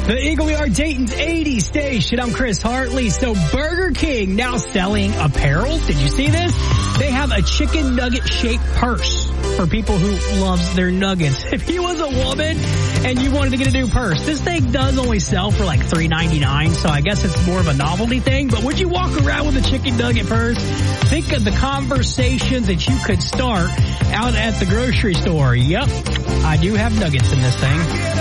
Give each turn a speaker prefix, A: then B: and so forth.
A: The Eagle Yard Dayton's 80 station. I'm Chris Hartley. So Burger King now selling apparel. Did you see this? They have a chicken nugget shaped purse for people who loves their nuggets. If you was a woman and you wanted to get a new purse, this thing does only sell for like $3.99. So I guess it's more of a novelty thing. But would you walk around with a chicken nugget purse? Think of the conversations that you could start out at the grocery store. Yep, I do have nuggets in this thing.